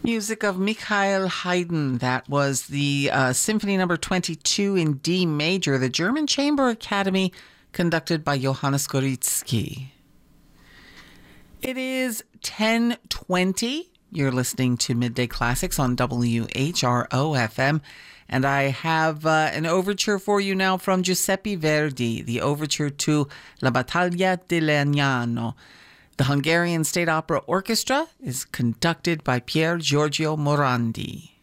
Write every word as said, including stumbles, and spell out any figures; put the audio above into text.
Music of Michael Haydn. That was the uh, Symphony Number twenty-two in D major, the German Chamber Academy, conducted by Johannes Gorizki. It is ten twenty. You're listening to Midday Classics on W H R O F M, and I have uh, an overture for you now from Giuseppe Verdi, the overture to La Battaglia di Legnano. The Hungarian State Opera Orchestra is conducted by Pier Giorgio Morandi.